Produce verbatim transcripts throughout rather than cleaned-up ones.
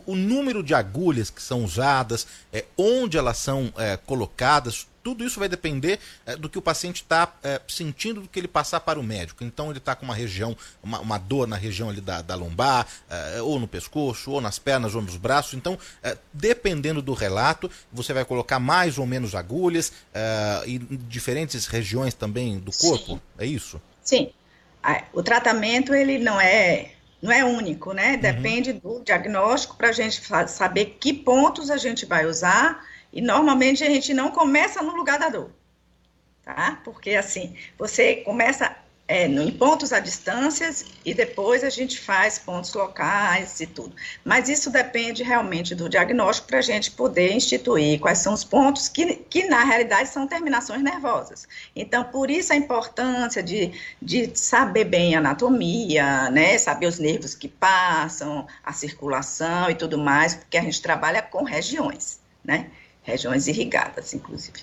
o número de agulhas que são usadas, é, onde elas são é, colocadas, tudo isso vai depender é, do que o paciente está é, sentindo, do que ele passar para o médico. Então ele está com uma região, uma, uma dor na região ali da, da lombar, é, ou no pescoço, ou nas pernas, ou nos braços. Então, é, dependendo do relato, você vai colocar mais ou menos agulhas é, em diferentes regiões também do corpo. Sim. É isso? Sim. O tratamento ele não é, não é único, né? Depende uhum. do diagnóstico para a gente saber que pontos a gente vai usar. E normalmente a gente não começa no lugar da dor, tá? Porque assim, você começa é, em pontos a distâncias e depois a gente faz pontos locais e tudo. Mas isso depende realmente do diagnóstico para a gente poder instituir quais são os pontos que, que na realidade são terminações nervosas. Então, por isso a importância de, de saber bem a anatomia, né? Saber os nervos que passam, a circulação e tudo mais, porque a gente trabalha com regiões, né? Regiões irrigadas, inclusive.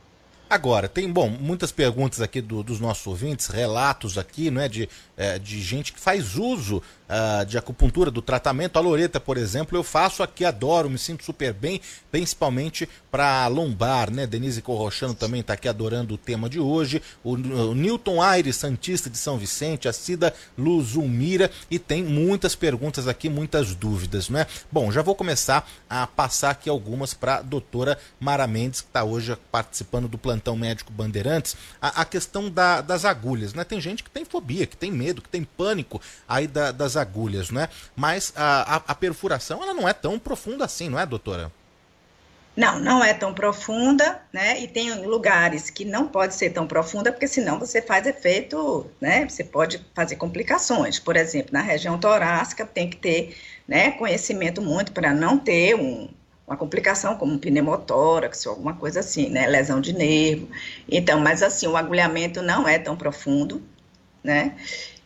Agora, tem, bom, muitas perguntas aqui do, dos nossos ouvintes, relatos aqui, não é, de, é, de gente que faz uso uh, de acupuntura, do tratamento. A Loreta, por exemplo, eu faço aqui, adoro, me sinto super bem, principalmente para lombar, né? Denise Corrochano também está aqui adorando o tema de hoje. O, o Newton Aires, Santista de São Vicente, a Cida Luzumira, e tem muitas perguntas aqui, muitas dúvidas, não é? Bom, já vou começar a passar aqui algumas para a doutora Mara Mendes, que está hoje participando do plantão médico Bandeirantes, a, a questão da, das agulhas, né? Tem gente que tem fobia, que tem medo, que tem pânico aí da, das agulhas, né? Mas a, a, a perfuração, ela não é tão profunda assim, não é, doutora? Não, não é tão profunda, né? E tem lugares que não pode ser tão profunda, porque senão você faz efeito, né? Você pode fazer complicações. Por exemplo, na região torácica tem que ter, né, conhecimento muito para não ter um uma complicação como um pneumotórax ou alguma coisa assim, né, lesão de nervo. Então, mas assim, o agulhamento não é tão profundo, né,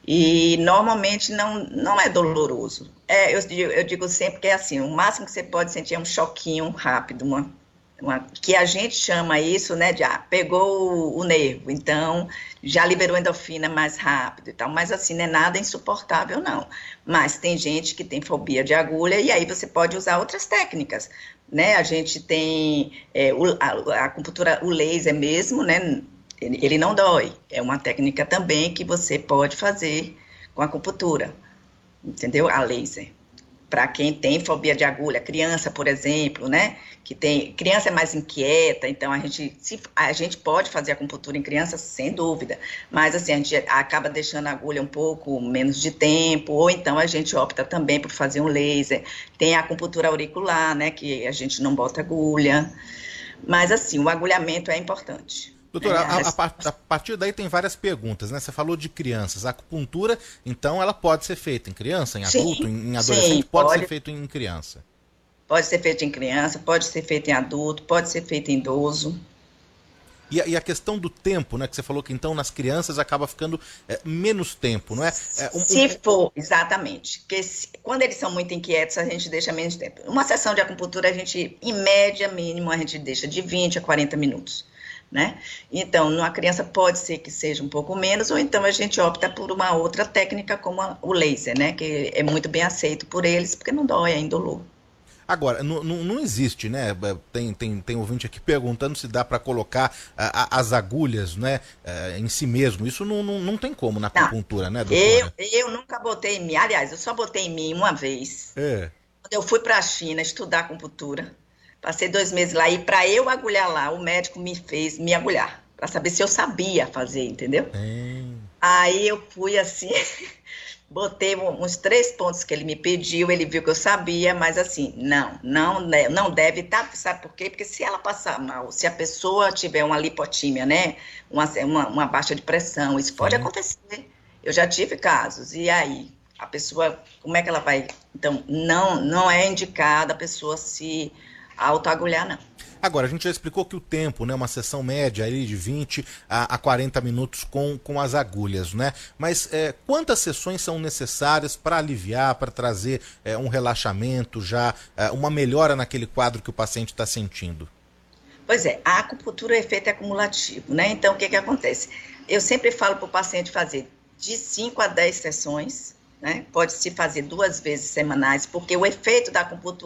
e normalmente não, não é doloroso. É, eu, eu digo sempre que é assim, o máximo que você pode sentir é um choquinho rápido, uma, uma, que a gente chama isso, né, de, ah, pegou o, o nervo, então já liberou endorfina mais rápido e tal, mas assim, não é nada insuportável, não. Mas tem gente que tem fobia de agulha e aí você pode usar outras técnicas, né? A gente tem é, o, a, a acupuntura, o laser mesmo, né? Ele, ele não dói, é uma técnica também que você pode fazer com a acupuntura, entendeu? A laser. Para quem tem fobia de agulha, criança, por exemplo, né, que tem, criança é mais inquieta, então a gente, se, a gente pode fazer acupuntura em criança sem dúvida, mas assim, a gente acaba deixando a agulha um pouco menos de tempo, ou então a gente opta também por fazer um laser. Tem a acupuntura auricular, né, que a gente não bota agulha, mas assim, o agulhamento é importante. Doutora, a, a, a partir daí tem várias perguntas, né? Você falou de crianças. A acupuntura, então, ela pode ser feita em criança, em adulto, sim, em adolescente? Sim, pode, pode ser feito em criança? Pode ser feito em criança, pode ser feito em adulto, pode ser feito em idoso. E a, e a questão do tempo, né? Que você falou que então nas crianças acaba ficando é, menos tempo, não é? é um, se um... for, exatamente. Porque se, quando eles são muito inquietos, a gente deixa menos tempo. Uma sessão de acupuntura, a gente, em média, mínimo, a gente deixa de vinte a quarenta minutos. Né? Então, numa criança pode ser que seja um pouco menos, ou então a gente opta por uma outra técnica como a, o laser, né? Que é muito bem aceito por eles, porque não dói, é indolor. Agora, não, não existe, né? Tem, tem, tem ouvinte aqui perguntando se dá para colocar a, a, as agulhas, né, em si mesmo. Isso não, não, não tem como na acupuntura, né, doutora? Eu, eu nunca botei em mim, aliás, eu só botei em mim uma vez. É. Quando eu fui para a China estudar acupuntura. Passei dois meses lá e para eu agulhar lá, o médico me fez me agulhar, para saber se eu sabia fazer, entendeu? Hum. Aí eu fui assim, botei uns três pontos que ele me pediu, ele viu que eu sabia, mas assim, não, não, não deve estar, sabe por quê? Porque se ela passar mal, se a pessoa tiver uma lipotímia, né, uma, uma, uma baixa de pressão, isso pode Sim. acontecer. Eu já tive casos, e aí? A pessoa, como é que ela vai? Então, não, não é indicado a pessoa se autoagulhar, não. Agora, a gente já explicou que o tempo, né, uma sessão média ali de vinte a quarenta minutos com, com as agulhas, né? Mas é, quantas sessões são necessárias para aliviar, para trazer é, um relaxamento, já é, uma melhora naquele quadro que o paciente está sentindo? Pois é, a acupuntura é efeito acumulativo, né? Então, o que que acontece? Eu sempre falo para o paciente fazer de cinco a dez sessões, né? Pode-se fazer duas vezes semanais, porque o efeito da acupuntura